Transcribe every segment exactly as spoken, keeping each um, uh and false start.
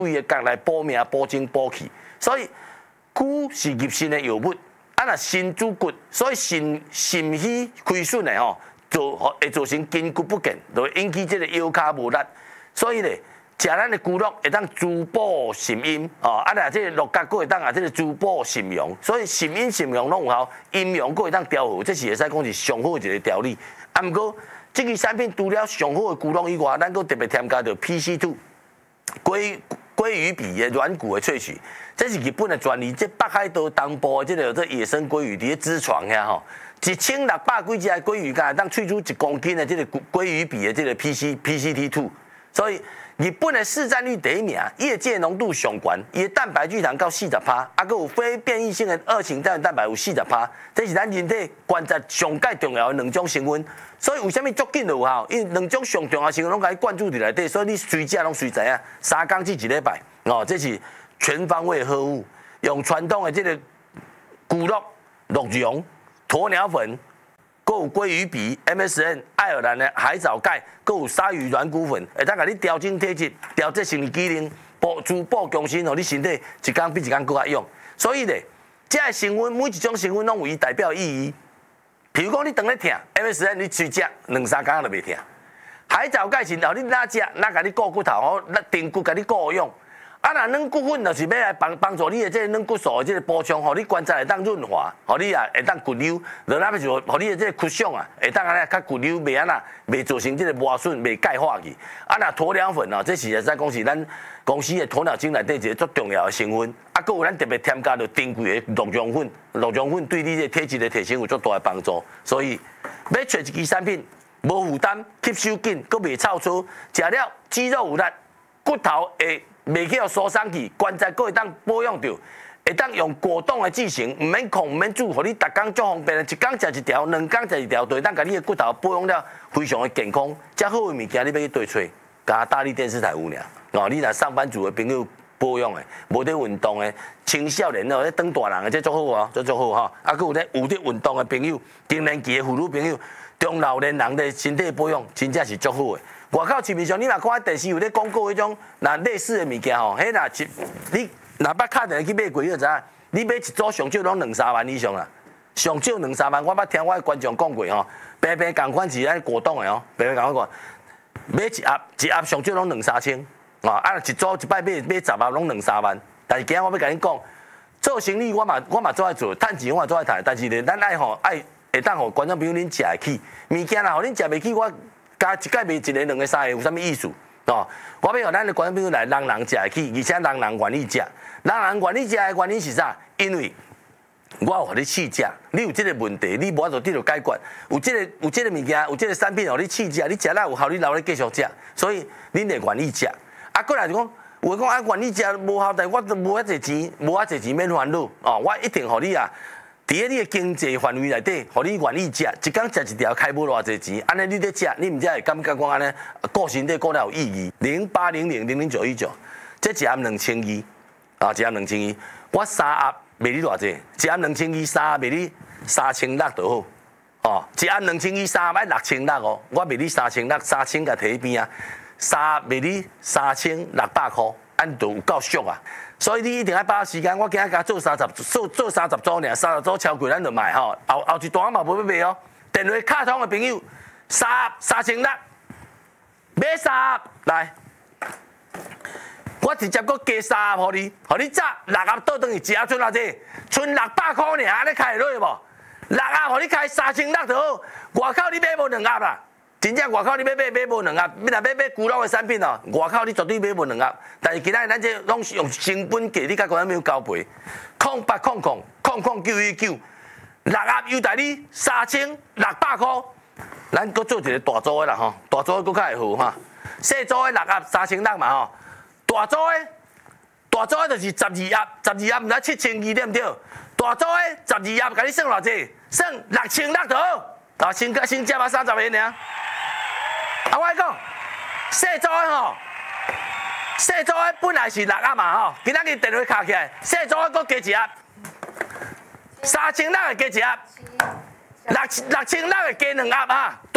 位的角来补命、补精、补气。所以骨是入肾的药物，啊若肾主骨，所以肾肾虚亏损的吼，就会造成筋骨不健，就会引起这个腰骹无力。所以咧。 食咱的猪肉会当滋补肾阴哦，啊，若这个肉角佫会当啊，这个滋补肾阳，所以肾阴肾阳拢有效，阴阳佫会当调和，这是会使讲是上好的一个调理。啊，毋过这个产品除了上好的猪肉以外，咱佫特别添加着 P C 二 鲑鲑鱼皮的软骨的萃取，这是日本的专利，这北海道东部的这个这野生鲑鱼伫咧脂床遐吼，一千六百几只的鲑鱼干，当萃出一公斤的这个鲑鱼皮的这个 P C P C T 二，所以。 日本的市占率第一名，业界浓度上悬，伊的蛋白聚糖到四十趴，啊，佮有非变异性的二型胶原蛋白有四十趴，这是咱人体关节上介重要的两种成分。所以为什么足紧就有效？因为两种上重要成分拢甲伊灌注伫内底，所以你随食拢随知影，三工至一礼拜，哦，这是全方位呵护，用传统的这个骨肉、鹿茸、鸵鸟粉。 佮有鲑鱼皮、M S N、爱尔兰的海藻钙，佮有鲨鱼软骨粉，会当甲你调整体质、调节生理机能、补助补强身，互你身体一天比一天更加用。所以咧，这个成分每一种成分拢有伊代表意义。譬如讲你当咧疼 ，M S N 你随食两三工就袂疼。海藻钙是后你哪食哪甲你顾骨头，吼，定骨甲你顾用。 啊，若软骨粉就是要来帮帮助你的这个软骨素的这个补充，互你关节会当润滑，互你啊会当骨溜，落那就互你的这个骨相啊，会当安尼较骨溜，袂安那袂造成这个磨损，袂钙化去。啊，若鸵鸟粉哦，这是会使讲是咱公司的鸵鸟精内底一个足重要的成分。啊，佮有咱特别添加着珍贵的鹿茸粉，鹿茸粉对你的体质的提升有足大的帮助。所以要找一支产品，无负担、吸收紧，佮袂臭粗，食了肌肉有力，骨头会。 袂去互疏松去，关节佫会当保养着，会当用果冻的制成，毋免控毋免煮，互你逐工足方便的，一工食一条，两工食一条，就会当甲你的骨头保养了非常的健康。遮好的物件你要去对找，甲大力电视台有尔。哦，你若上班族的朋友保养的，无咧运动的，青少年哦，咧当大人的，这足好哦，这足好哈。啊，佫有咧有咧运动的朋友，更年期的妇女朋友，中老年人的身体保养，真正是足好的。 外口市面上，你若看电视有咧广告迄种，那类似的物件吼，迄若一你若捌敲电话去买过，你就知影，你买一组上少拢两三万以上啦，上少两三万，我捌听我的观众讲过吼，平平共款是咱果冻的哦，平平共款，买一盒一盒上少拢两三千，啊，啊一组一摆买买十盒拢两三万，但是今日我要甲你讲，做生意我嘛我嘛做爱做，趁钱我嘛做爱趁，但是咧咱爱吼爱会当互观众朋友恁食会起，物件啦，互恁食袂起我。 加一届卖一个、两个、三个，有啥物意思？哦，我要让咱的观众朋友来，人人食会起，而且人人愿意食。人人愿意食的原因是啥？因为我有互你试食，你有这个问题，你无法度得到解决。有这个有这个物件，有这个产品互你试食，你食了有效，你留咧继续食，所以恁会愿意食。啊，过来就讲，有讲啊，愿意食无效，但我都无遐侪钱，无遐侪钱免烦恼。哦，我一定互你啊。 伫咧你的经济范围内底，互你愿意食，一工食一条，开无偌济钱，安尼你咧食，你毋才会感觉讲安尼，顾身体顾了有意义。零八零零零零九一九，这一盒两千二，啊，一盒两千二，我三盒卖你偌济？一盒两千二，三盒卖你三千六就好。哦，一盒两千二，三盒要六千六哦，我卖你三千六，三千甲摕喺边啊，三盒卖你三千六百箍，安就有够俗啊！ 所以你一定要把握时间，我今日甲做三十做做三十组尔，三十组超过咱就卖吼。后后一段嘛无要卖哦。电话卡通的朋友，三三千六，买三来，我直接搁加三互你，互你早六盒倒转去，一盒剩偌济？剩六百块尔，安尼开会落去无？六盒互你开三千六就好，外口你买无两盒啦。 真正外口你要买买无两盒，你若要买古老的产品哦，外口你绝对买无两盒。但是今仔咱这拢是用成本价，你甲观众朋友交赔，空八空空空空九一九，六盒优待你三千六百块。咱搁做一个大组的啦吼，大组的搁较会好哈。小组的六盒三千六嘛吼，大组的大组的就是十二盒，十二盒毋知七千二对毋对？大组的十二盒，甲你算偌济？算六千六就好。啊，先先加把三十个尔。 啊，我讲，小组的吼，小组的本来是六盒嘛吼，今仔日电话卡起来，小组的搁加一盒，三千六的加一盒，六六千六的加两盒啊，大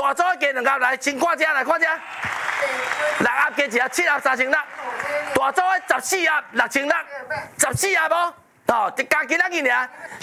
大组加两盒来，先看遮来看遮，六盒加一盒，七盒三千六。大组的十四盒六千六，十四盒无？哦，加今仔日尔，